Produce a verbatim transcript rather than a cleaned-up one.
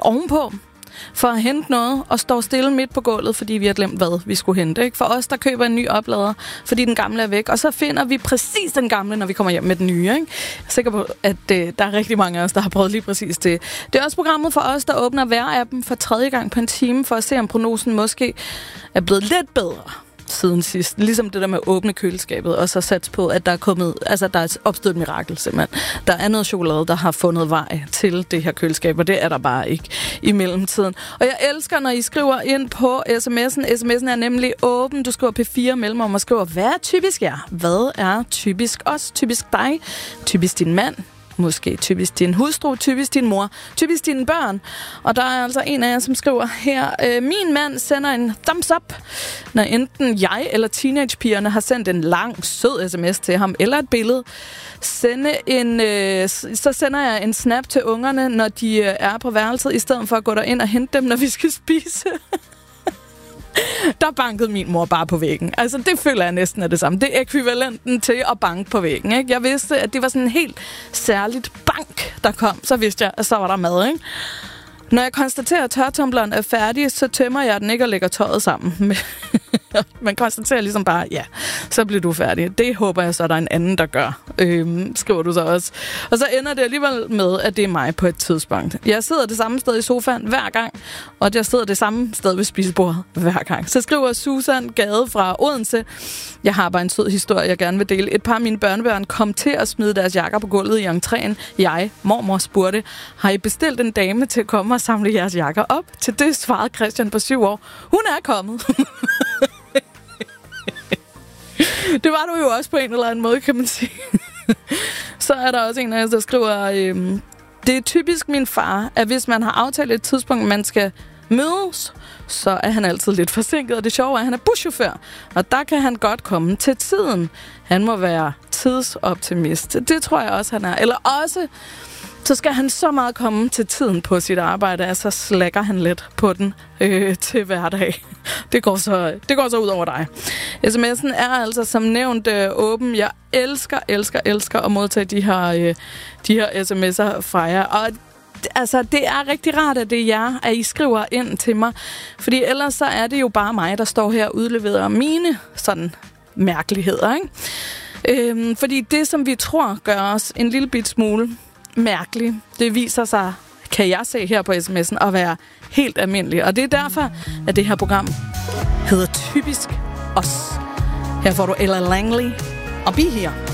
ovenpå for at hente noget, og står stille midt på gulvet, fordi vi har glemt, hvad vi skulle hente. Ikke? For os, der køber en ny oplader, fordi den gamle er væk, og så finder vi præcis den gamle, når vi kommer hjem med den nye. Ikke? Jeg er sikker på, at øh, der er rigtig mange af os, der har prøvet lige præcis det. Det er også programmet for os, der åbner vejr-appen for tredje gang på en time, for at se, om prognosen måske er blevet lidt bedre siden sidst. Ligesom det der med at åbne køleskabet, og så sats på, at der er kommet, altså der er opstået et mirakel simpelthen. Der er noget chokolade, der har fundet vej til det her køleskab, og det er der bare ikke i mellemtiden. Og jeg elsker, når I skriver ind på sms'en. sms'en er nemlig åben. Du skriver P fire mellemrum og skriver, hvad er typisk jer? Hvad er typisk os? Typisk dig? Typisk din mand? Måske typisk din hustru, typisk din mor, typisk dine børn. Og der er altså en af jer, som skriver her, øh, min mand sender en thumbs up, når enten jeg eller teenagepigerne har sendt en lang, sød sms til ham, eller et billede. Sende en, øh, så sender jeg en snap til ungerne, når de øh, er på værelset, i stedet for at gå derind og hente dem, når vi skal spise. Der bankede min mor bare på væggen. Altså, det føler jeg næsten er det samme. Det er ekvivalenten til at banke på væggen, ikke? Jeg vidste, at det var sådan en helt særligt bank, der kom. Så vidste jeg, at så var der mad, ikke? Når jeg konstaterer, at tørretumbleren er færdig, så tømmer jeg den ikke og lægger tøjet sammen. Man konstaterer ligesom bare, ja, så bliver du færdig. Det håber jeg så, der er en anden, der gør, øhm, skriver du så også. Og så ender det alligevel med, at det er mig på et tidspunkt. Jeg sidder det samme sted i sofaen hver gang, og jeg sidder det samme sted ved spisebordet hver gang. Så skriver Susan Gade fra Odense, jeg har bare en sød historie, jeg gerne vil dele. Et par af mine børnebørn kom til at smide deres jakker på gulvet i entréen. Jeg, mormor, spurgte, har I bestilt en dame til at komme og samle jeres jakker op? Til det svarede Christian på syv år, hun er kommet. Det var du jo også på en eller anden måde, kan man sige. Så er der også en af jer, der skriver, øhm, det er typisk min far, at hvis man har aftalt et tidspunkt, man skal mødes, så er han altid lidt forsinket. Og det sjove er, at han er buschauffør, og der kan han godt komme til tiden. Han må være tidsoptimist. Det tror jeg også, han er. Eller også, så skal han så meget komme til tiden på sit arbejde, at så slækker han lidt på den øh, til hverdag. Det går, så, det går så ud over dig. sms'en er altså som nævnt øh, åben. Jeg elsker, elsker, elsker at modtage de her, øh, de her sms'er fra jer. Og altså, det er rigtig rart, at det er jer, at I skriver ind til mig. Fordi ellers så er det jo bare mig, der står her og udleverer mine sådan mærkeligheder, ikke? Øhm, fordi det, som vi tror gør os en lille bit smule mærkelig, det viser sig, kan jeg se her på sms'en, at være helt almindelig. Og det er derfor, at det her program hedder Typisk Os. Her får du Ella Langley og Be Here.